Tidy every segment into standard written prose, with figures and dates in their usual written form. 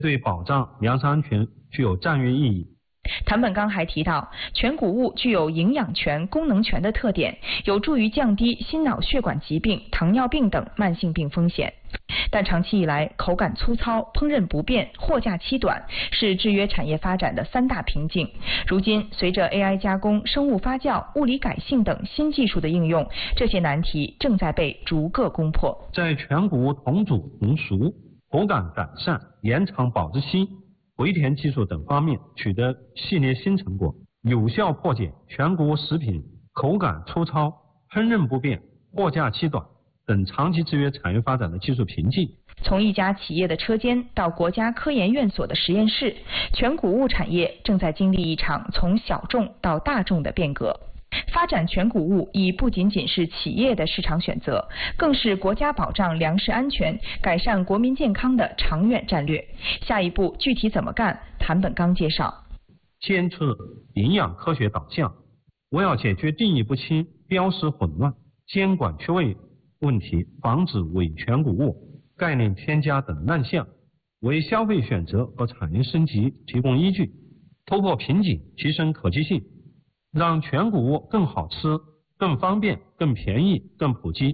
对保障粮食安全具有战略意义。 谭本刚还提到，全谷物具有营养权、功能权的特点，有助于降低心脑血管疾病、糖尿病等慢性病风险。但长期以来，口感粗糙、烹饪不便、货架期短是制约产业发展的3大瓶颈。如今，随着 AI 加工、生物发酵、物理改性等新技术的应用，这些难题正在被逐个攻破。 在全谷物同煮同熟、口感改善、延长保质期、回填技术等方面取得系列新成果，有效破解全谷物食品口感粗糙、烹饪不便、货架期短等长期制约产业发展的技术瓶颈。 从一家企业的车间到国家科研院所的实验室，全谷物产业正在经历一场从小众到大众的变革。发展全谷物已不仅仅是企业的市场选择，更是国家保障粮食安全、改善国民健康的长远战略。下一步具体怎么干？谭本刚介绍。 坚持营养科学导向，我要解决定义不清、标识混乱、监管缺位问题，防止伪全谷物、概念添加等乱象，为消费选择和产业升级提供依据，突破瓶颈，提升可及性，让全谷物更好吃、更方便、更便宜、更普及。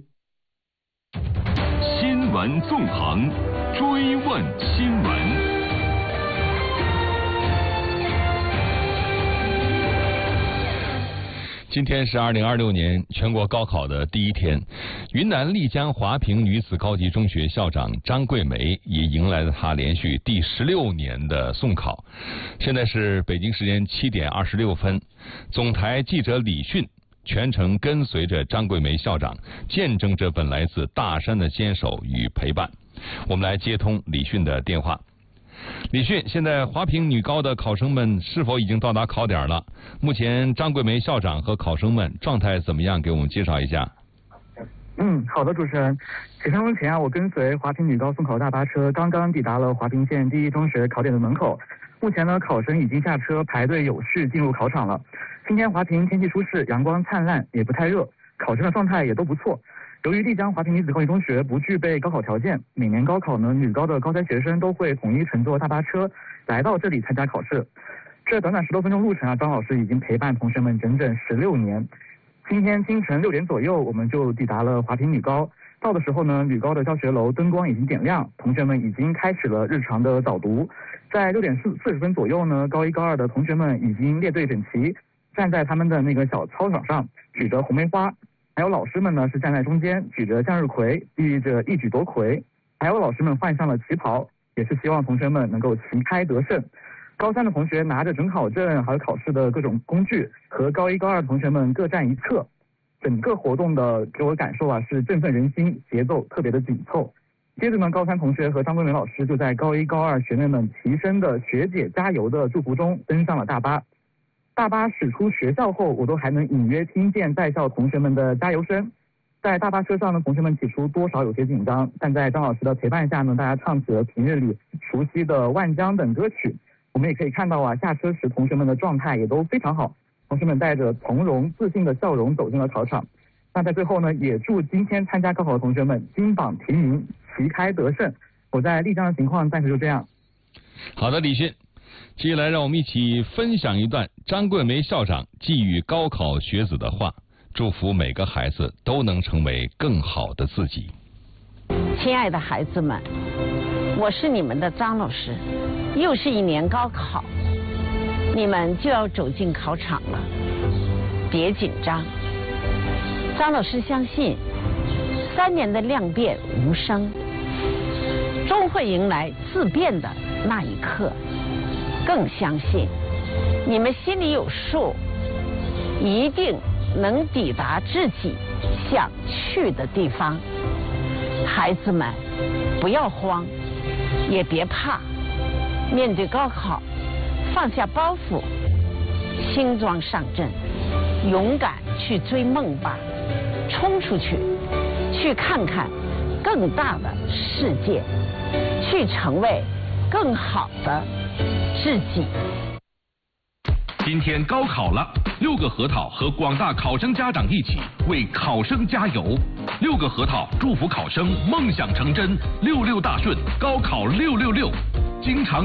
新闻纵横，追问新闻。今天是2026年全国高考的第一天，云南丽江华坪女子高级中学校长张桂梅也迎来了她连续第16年的送考。现在是北京时间7点26分，总台记者李迅全程跟随着张桂梅校长，见证着本来自大山的坚守与陪伴。我们来接通李迅的电话。李迅，现在华坪女高的考生们是否已经到达考点了？目前张桂梅校长和考生们状态怎么样？给我们介绍一下。 好的，主持人。几分钟前啊，我跟随华坪女高送考大巴车刚刚抵达了华坪县第一中学考点的门口。目前呢，考生已经下车排队有序进入考场了。今天华坪天气舒适，阳光灿烂，也不太热，考生的状态也都不错。由于丽江华坪女子高级中学不具备高考条件，每年高考呢，女高的高三学生都会统一乘坐大巴车来到这里参加考试。这短短10多分钟路程啊，张老师已经陪伴同学们整整16年。今天清晨6点左右，我们就抵达了华坪女高。到的时候呢，女高的教学楼灯光已经点亮，同学们已经开始了日常的早读。在6点40分左右呢，高1高2的同学们已经列队整齐，站在他们的那个小操场上，举着红梅花。还有老师们呢是站在中间，举着向日葵，寓意着一举夺魁。还有老师们换上了旗袍，也是希望同学们能够旗开得胜。高3的同学拿着准考证还有考试的各种工具，和高1高2的同学们各站一侧。整个活动的给我感受啊是振奋人心，节奏特别的紧凑。接着呢，高3同学和张桂梅老师就在高1高2学妹们齐声的学姐加油的祝福中登上了大巴。大巴驶出学校后，我都还能隐约听见在校同学们的加油声。在大巴车上呢，同学们起初多少有些紧张，但在张老师的陪伴下呢，大家唱起了平日里熟悉的《万江》等歌曲。我们也可以看到啊，下车时同学们的状态也都非常好，同学们带着从容自信的笑容走进了考场。那在最后呢，也祝今天参加高考的同学们金榜题名，旗开得胜。我在丽江的情况暂时就这样。 好的，李迅。接下来让我们一起分享一段张桂梅校长寄予高考学子的话，祝福每个孩子都能成为更好的自己。 亲爱的孩子们，我是你们的张老师，又是一年高考，你们就要走进考场了，别紧张。张老师相信3年的量变无声，终会迎来自变的那一刻。更相信你们心里有数，一定能抵达自己想去的地方。孩子们，不要慌，也别怕，面对高考，放下包袱，轻装上阵，勇敢去追梦吧，冲出去，去看看更大的世界，去成为更好的自己。 今天高考了，6个核桃和广大考生家长一起为考生加油。6个核桃祝福考生梦想成真，66大顺，高考666。经常